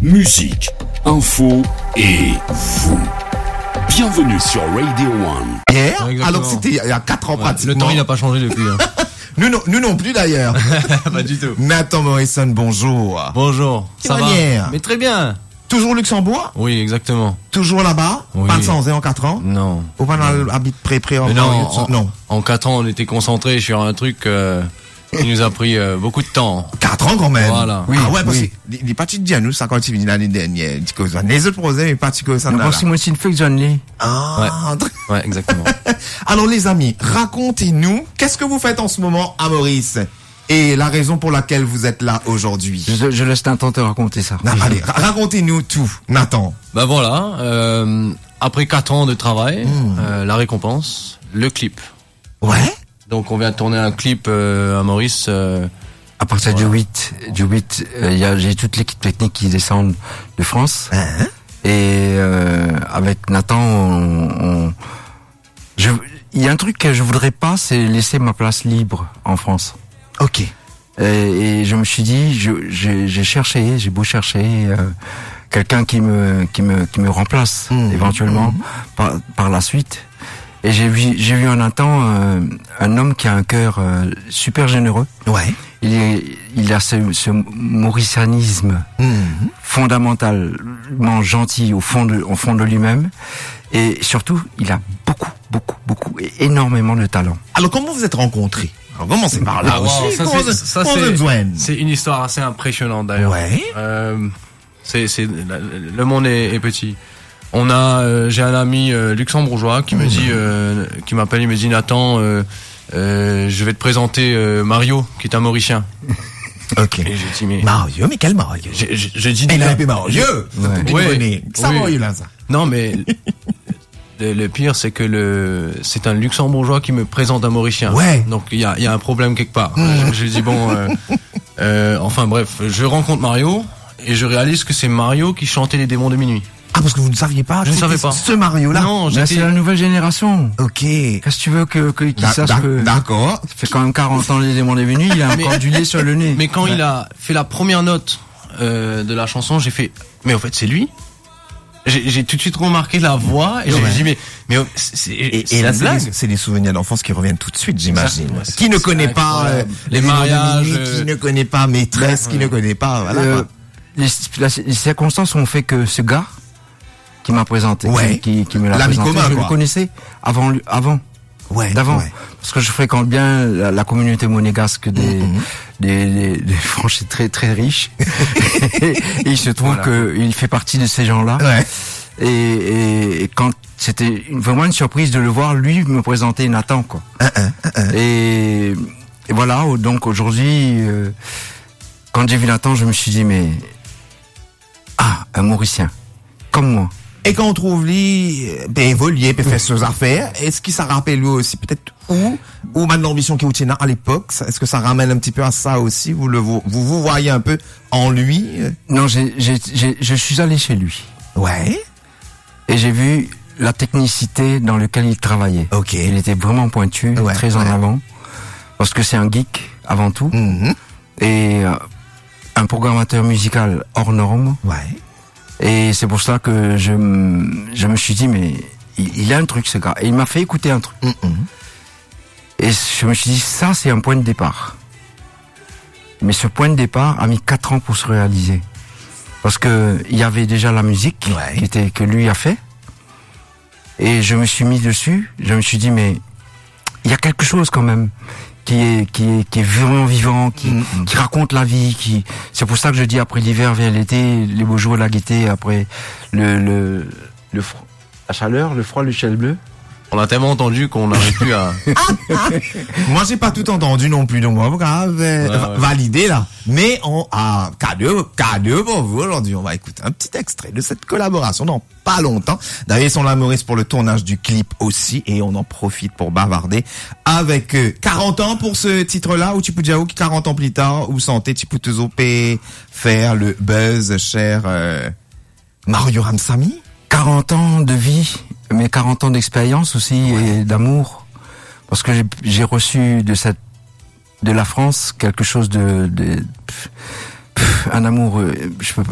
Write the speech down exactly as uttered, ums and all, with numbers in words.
musique, info et vous. Bienvenue sur Radio One. Hier, Ouais, alors que c'était il y a quatre ans Ouais, pratiquement. le temps il n'a pas changé depuis. Hein. Nous, non, nous non plus d'ailleurs. Pas du tout. Nathan Morrison, bonjour. Bonjour. Quelle Ça va? manière? Mais très bien. Toujours Luxembourg? Oui, exactement. Toujours là-bas? Oui. Pas de changé en quatre ans? Non. Ou pas dans l'habit pré-pré en Mais non, en, non. en quatre ans, on était concentrés sur un truc euh, qui nous a pris euh, beaucoup de temps. Quatre ans quand même. Voilà. Oui, ah ouais, parce oui. que les parties de nous, ça quand il vient l'année dernière. Les autres projets, mais pas que ça. Nous là. pensons aussi une fake John Lee. Ah, Ouais, exactement. alors les amis, racontez-nous, qu'est-ce que vous faites en ce moment à Maurice? Et la raison pour laquelle vous êtes là aujourd'hui. Je, je laisse Nathan te raconter ça. Non, allez, ra- racontez-nous tout, Nathan. Bah voilà. Euh, après quatre ans de travail, Mmh. euh, la récompense, le clip. Ouais? Donc on vient de tourner un clip euh, à Maurice. Euh, À partir Voilà. du huit, du huit, euh, il y a, j'ai toute l'équipe technique qui descend de France. Hein? Et euh, avec Nathan, on, on- je, il y a un truc que je voudrais pas, c'est laisser ma place libre en France. Ok. Et, et je me suis dit, je, j'ai, j'ai cherché, j'ai beau chercher euh, quelqu'un qui me, qui me, qui me remplace Mmh. éventuellement Mmh. par, par la suite. Et j'ai vu, j'ai vu en un temps euh, un homme qui a un cœur euh, super généreux. Ouais. Il est, il a ce, ce mauricianisme Mhm. fondamentalement gentil au fond de, au fond de lui-même. Et surtout, il a beaucoup, beaucoup, beaucoup, et énormément de talent. Alors, comment vous êtes rencontrés? Alors, commencez par là Ah, wow, aussi. ça, Comment c'est- vous- ça, comment c'est- vous êtes joints? c'est une histoire assez impressionnante d'ailleurs. Ouais. Euh, c'est, c'est, le monde est, est petit. On a, euh, j'ai un ami euh, luxembourgeois qui me dit, euh, qui m'appelle, il me dit Nathan, euh, euh, je vais te présenter euh, Mario, qui est un Mauricien. Ok. Et j'ai dit mais, Mario, mais quel Mario? j'ai, j'ai, j'ai dit Il a déjà- appelé Mario. Ouais. Ouais. Ça Oui. Mario, là, ça. Non mais le, le pire c'est que le, c'est un luxembourgeois qui me présente un Mauricien. Ouais. Donc il y a, il y a un problème quelque part. Je- J'ai dit bon, euh, euh, enfin bref, je rencontre Mario et je réalise que c'est Mario qui chantait les démons de minuit. Ah, parce que vous ne saviez pas? Je ne c'était savais pas. Ce Mario-là? Non, Là, c'est j'étais. la nouvelle génération. Ok. Qu'est-ce que tu veux que, que, qu'il D'a- sache d'a- que, D'accord. ça fait quand même quarante ans les démons est venu, il a encore du lait sur le nez. Mais quand il a fait la première note euh, de la chanson, j'ai fait. Mais en fait, c'est lui. J'ai, j'ai tout de suite remarqué la voix et j'ai Ouais. dit mais mais oh, c'est, c'est, Et, c'est et là, une c'est blague. des, c'est des souvenirs d'enfance qui reviennent tout de suite, j'imagine. Exact, ouais, c'est- Qui ne c'est connaît pas euh, incroyable. Les démons de mariages, minuit, euh, qui ne connaît pas maîtresse, qui ouais. ne connaît pas, voilà. Euh, quoi. les, la- les circonstances ont fait que ce gars qui m'a présenté, Ouais. qui, qui, qui me l'a L'ami présenté, commun, je quoi. le connaissais avant, lui- avant, Ouais. d'avant, ouais. parce que je fréquente bien la, la communauté monégasque des, Mhm. des, des, des Français très très riches, et il se trouve Voilà. que il fait partie de ces gens-là. Ouais. Et, et, et quand c'était une- vraiment une surprise de le voir lui me présenter Nathan, quoi. Un, un, un, un. Et, et voilà, donc aujourd'hui, euh, quand j'ai vu Nathan, je me suis dit, mais ah, un Mauricien, comme moi. Et quand on trouve lui, euh, ben, évoluer, puis faire ses affaires, est-ce qu'il s'en rappelle lui aussi, peut-être où, ou maintenant l'ambition qui est à l'époque, ça- est-ce que ça ramène un petit peu à ça aussi, vous le, vous, vous vous voyez un peu en lui? euh? Non, j'ai, j'ai, j'ai, je suis allé chez lui Ouais. et j'ai vu la technicité dans laquelle il travaillait. Ok. Il était vraiment pointu, Ouais, très en ouais. avant, parce que c'est un geek avant tout Mhm. et euh, un programmateur musical hors norme. Ouais. Et c'est pour ça que je, m- je me suis dit, mais il, il a un truc, ce gars. Et il m'a fait écouter un truc. Mhm. Et je me suis dit, ça, c'est un point de départ. Mais ce point de départ a mis quatre ans pour se réaliser. Parce que il y avait déjà la musique Ouais. qui était, que lui a fait. Et je me suis mis dessus. Je me suis dit, mais il y a quelque chose quand même qui est, qui est, qui est vraiment vivant, qui, Mhm. qui raconte la vie, qui, c'est pour ça que je dis après l'hiver vient l'été, les beaux jours, la gaieté, après le, le, le froid, la chaleur, le froid, le ciel bleu. On a tellement entendu qu'on n'arrive plus à. Moi, j'ai pas tout entendu non plus, donc on va grave, euh, Ouais, va- ouais. valider là. Mais on a cadeau, cadeau pour vous aujourd'hui. On va écouter un petit extrait de cette collaboration dans pas longtemps. D'ailleurs, ils sont là, Maurice, pour le tournage du clip aussi, et on en profite pour bavarder avec eux. quarante ans pour ce titre-là, ou tu peux dire ou quarante ans plus tard, ou santé, tu peux te zoper, faire le buzz, cher euh, Mario Ramsamy. quarante ans de vie, mais quarante ans d'expérience aussi et d'amour. Parce que j'ai- j'ai reçu de cette, de la France quelque chose de, de pff, pff, un amour, euh, je peux